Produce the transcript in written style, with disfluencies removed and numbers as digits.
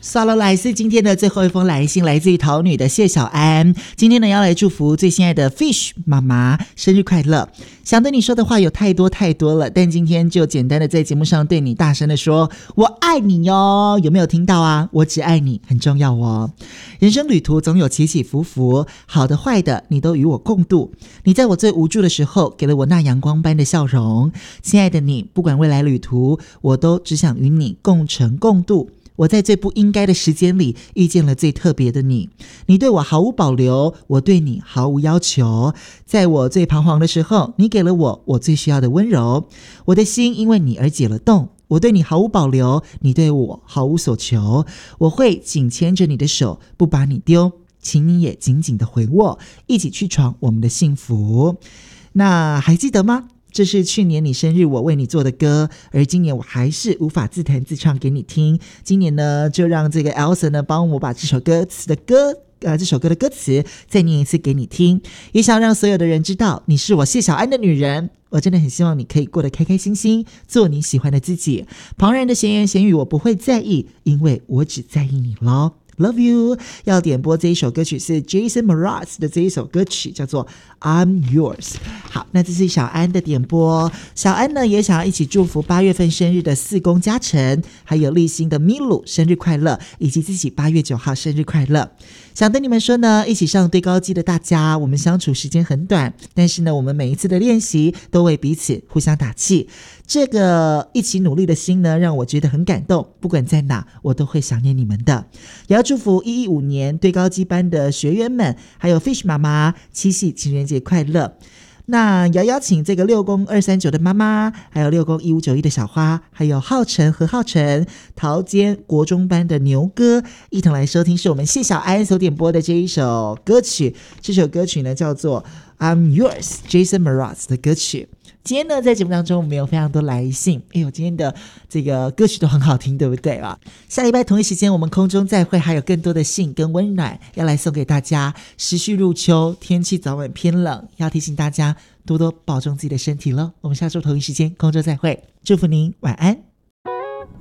刷了来自今天的最后一封来信，来自于桃女的谢小安。今天呢，要来祝福最心爱的 Fish 妈妈生日快乐。想对你说的话有太多太多了，但今天就简单的在节目上对你大声的说我爱你哟，有没有听到啊？我只爱你很重要哦。人生旅途总有起起伏伏，好的坏的你都与我共度。你在我最无助的时候给了我那阳光般的笑容。亲爱的你，不管未来旅途，我都只想与你共乘共度。我在最不应该的时间里遇见了最特别的你，你对我毫无保留，我对你毫无要求。在我最彷徨的时候，你给了我最需要的温柔。我的心因为你而解了冻，我对你毫无保留，你对我毫无所求。我会紧牵着你的手，不把你丢，请你也紧紧的回握，一起去闯我们的幸福。那还记得吗？这是去年你生日我为你做的歌，而今年我还是无法自弹自唱给你听。今年呢，就让这个 Elsa 呢帮我把这首歌的歌词再念一次给你听，也想让所有的人知道你是我谢小安的女人。我真的很希望你可以过得开开心心，做你喜欢的自己。旁人的闲言闲语我不会在意，因为我只在意你咯。Love you。 要点播这一首歌曲是 Jason Mraz 的这一首歌曲，叫做 I'm Yours。 好，那这是小安的点播。小安呢也想要一起祝福8月份生日的四公嘉诚，还有立新的咪鲁生日快乐，以及自己8月9号生日快乐。想对你们说呢，一起上对高机的大家，我们相处时间很短，但是呢我们每一次的练习都为彼此互相打气，这个一起努力的心呢让我觉得很感动，不管在哪我都会想念你们的。也要祝福115年对高机班的学员们，还有 Fish 妈妈七夕情人节快乐。那也要邀请这个6公239的妈妈，还有6公1591的小花，还有浩辰何浩辰桃坚国中班的牛哥一同来收听是我们谢小安所点播的这一首歌曲。这首歌曲呢叫做 I'm Yours， Jason Mraz 的歌曲。今天呢在节目当中我们有非常多来信，今天的这个歌曲都很好听，对不对啊？下礼拜同一时间我们空中再会，还有更多的信跟温暖要来送给大家。时序入秋，天气早晚偏冷，要提醒大家多多保重自己的身体了。我们下周同一时间空中再会，祝福您晚安。